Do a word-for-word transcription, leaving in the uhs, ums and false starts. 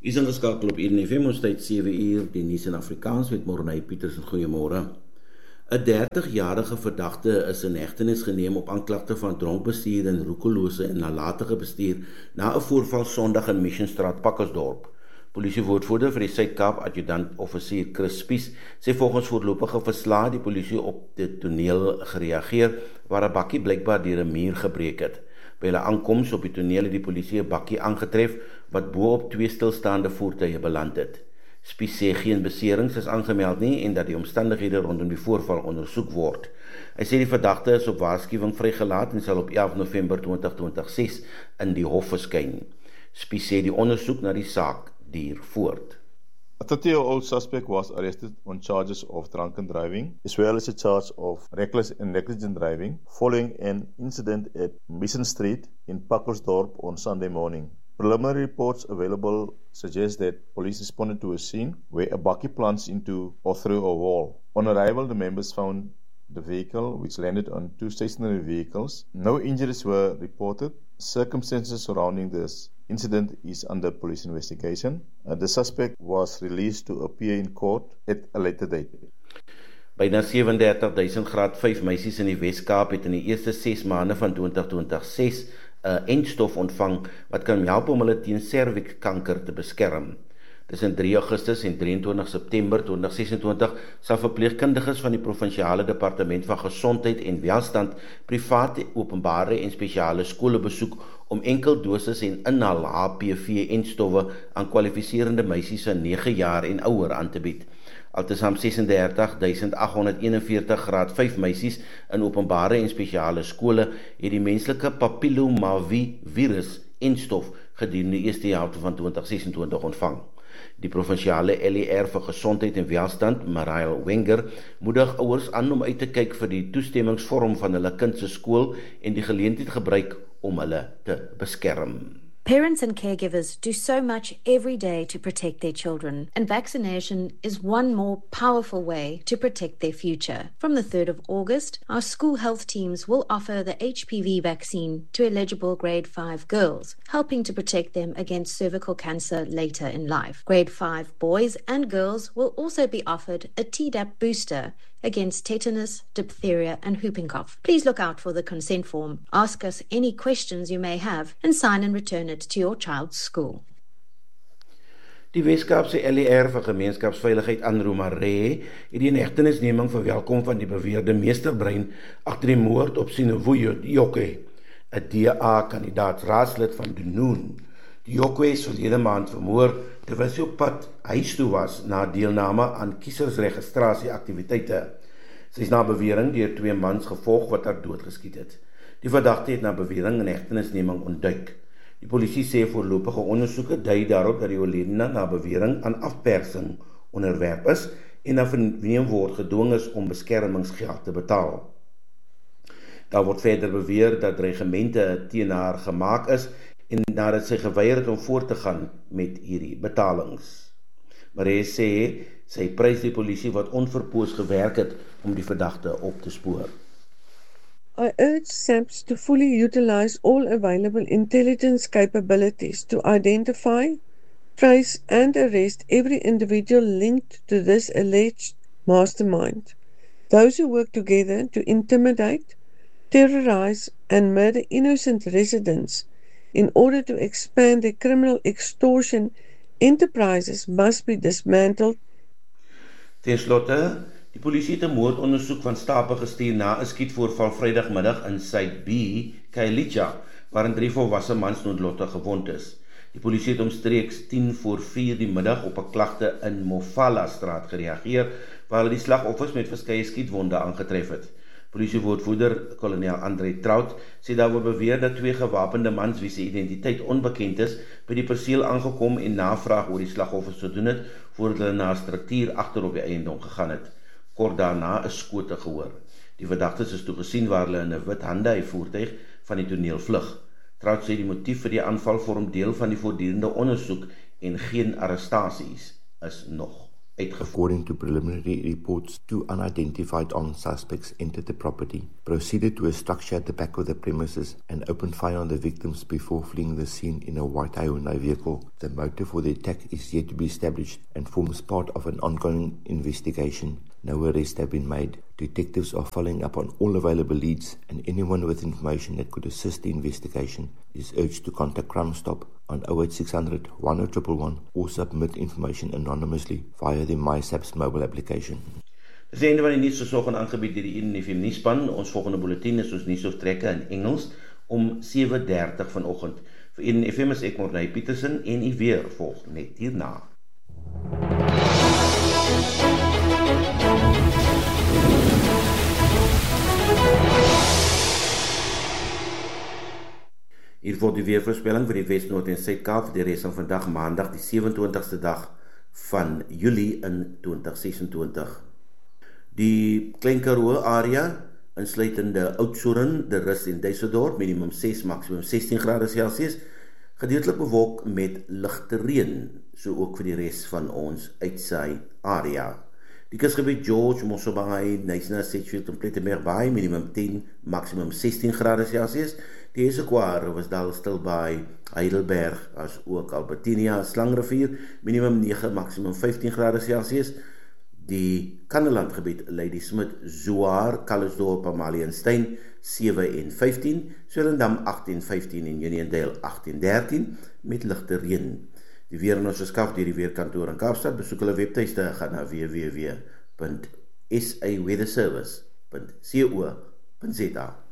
Is ingeskakel op Eden F M, ons tyd sewe uur, die nuus in Afrikaans met Morney Pieters en goeiemôre. 'n dertig-jarige verdagte is in hegtenis geneem op aanklagte van dronk bestuur en roekelose en nalatige bestuur na 'n voorval Sondag in Missionstraat, Pakkersdorp. Polisiewoordvoerder vir die Suid-Kaap, adjutant-offisier Chris Spies, sê volgens voorlopige verslae die polisie op die toneel gereageer waar 'n bakkie blykbaar deur 'n muur gebreek het. By hulle aankoms op die toneel het die polisie 'n bakkie aangetref wat bo op twee stilstaande voertuie beland het. Spies sê geen beserings is aangemeld nie en dat die omstandighede rondom die voorval ondersoek word. Hy sê die verdagte is op waarskuwing vrygelaat en sal op elf November tweeduisend ses in die hof verskyn. Spies sê die ondersoek na die saak duur voort. A thirty-year-old suspect was arrested on charges of drunken driving, as well as a charge of reckless and negligent driving, following an incident at Mission Street in Pakkersdorp on Sunday morning. Preliminary reports available suggest that police responded to a scene where a bakkie plunged into or through a wall. On arrival, the members found the vehicle, which landed on two stationary vehicles. No injuries were reported. Circumstances surrounding this incident is under police investigation. Uh, the suspect was released to appear in court at a later date. Byna sewendertig duisend graad vyf meisies in die Wes-Kaap het in die eerste ses maande van tweeduisend ses 'n uh, entstof ontvang wat kan help om hulle teen servikskanker te beskerm. Tussen drie Augustus en drieëntwintig September tweeduisend sesentwintig sal verpleegkundiges van die Provinsiale Departement van Gesondheid en Welstand private, openbare en spesiale skole besoek om enkel dosis en inhaal H P V-entstowwe aan kwalifiserende meisies van nege jaar en ouer aan te bied. Altesaam sesendertig duisend agt honderd eenenveertig graad vyf meisies in openbare en spesiale skole het die menslike papillomavirus entstof gedurende die eerste helfte van tweeduisend sesentwintig ontvang. Die provinsiale L E R vir Gesondheid en Welstand, Mariel Wenger, moedig ouers aan om uit te kyk vir die toestemmingsvorm van hulle kind se skool en die geleentheid gebruik om hulle te beskerm. Parents and caregivers do so much every day to protect their children, and vaccination is one more powerful way to protect their future. From the third of August, our school health teams will offer the H P V vaccine to eligible grade five girls, helping to protect them against cervical cancer later in life. Grade five boys and girls will also be offered a Tdap booster against tetanus, diphtheria and whooping cough. Please look out for the consent form, ask us any questions you may have, and sign and return it to your child's school. Die Wes-Kaapse L E R vir Gemeenskapsveiligheid, Anro Maree, het die inhegtenisneming verwelkom van die beweerde meesterbrein agter die moord op Sinovuyo Dioke, 'n D A-kandidaatsraadslid van Dunoon. Dioke is verlede maand vermoor terwyl sy op pad huis toe was na deelname aan kiesersregistratieaktiwiteite. Sy is na bewering deur twee mans gevolg wat haar doodgeskiet het. Die verdagte het na bewering in hegtenisneming ontduik. Die polisie sê voorlopige ondersoeke dui daarop dat die oorledene na bewering aan afpersing onderwerp is en na verneem word gedwing is om beskermingsgeld te betaal. Daar word verder beweer dat dreigemente teen haar gemaak is en nadat sy geweier het om voort te gaan met hierdie betalings. Maree sê sy prys die polisie wat onverpoos gewerk het om die verdagte op te spoor. I urge SAPS to fully utilize all available intelligence capabilities to identify, trace and arrest every individual linked to this alleged mastermind. Those who work together to intimidate, terrorize and murder innocent residents in order to expand their criminal extortion enterprises must be dismantled. Ten slotte, die polisie het 'n moordondersoek van stape gestuur na 'n skietvoorval Vrydagmiddag in Suid B, Khayelitsha, waarin drie volwasse mans noodlottig gewond is. Die polisie het omstreeks tien voor vier die middag op 'n klagte in Mofala straat gereageer, waar hulle die slagoffers met verskeie skietwonde aangetref het. Polisiewoordvoerder kolonel Andre Trout sê daar word beweer dat twee gewapende mans wie se identiteit onbekend is, by die perseel aangekom en navraag oor die slagoffers gedoen het, voordat hulle na 'n struktuur agter op die eiendom gegaan het. Kort daarna is skote gehoor. Die verdagtes is toe gesien waar hulle in 'n wit Hyundai voertuig van die toneel vlug. Trout sê die motief vir die aanval vorm deel van die voortdurende ondersoek en geen arrestasies is nog uitgevoer. According to preliminary reports, two unidentified armed suspects entered the property, proceeded to a structure at the back of the premises, and opened fire on the victims before fleeing the scene in a white Hyundai vehicle. The motive for the attack is yet to be established and forms part of an ongoing investigation. No arrests have been made. Detectives are following up on all available leads, and anyone with information that could assist the investigation is urged to contact Crime Stop on oh eight six hundred, one oh one one or submit information anonymously via the MySaps mobile application. Dis die einde van die nuus versorging aangebied deur die N F M nuusspan. Ons volgende bulletin is ons nuusoortrekke in Engels om sewe dertig vanoggend. Vir N F M is ek Morney Petersen en u weer volg net hierna. Hier word die weervoorspelling vir die Wes, Noord en Suid-Kaap vir die res van vandag, maandag die sewe-en-twintigste dag van Julie in twintig sesentwintig. Die Klein Karoo area, insluitende Oudtshoorn, De Rus en Duisseldorp, minimum ses, maksimum sestien grade Celsius, gedeeltelik bewolk met ligte reën, so ook vir die res van ons uitsaai area. Die kusgebied George, Mosselbaai, Knysna, Sedgefield en Plettenberg Bay, minimum tien, maksimum sestien grade Celsius. Die Esquire was daar Stilbaai, Heidelberg, as ook Albertinia, Slangrivier, minimum negen, maksimum vyftien grade Celsius. Die Kanneland gebied, Ladysmith, Zoar, Calisdorp, Amalienstein, sewe en vyftien, Swellendam agt en vyftien en Uniondale agt en dertien, met ligte reën. Die weer in ons verskaf deur die weerkantoor in Kaapstad, besoek hulle webtuiste, gaan na w w w punt s a weatherservice punt co punt za.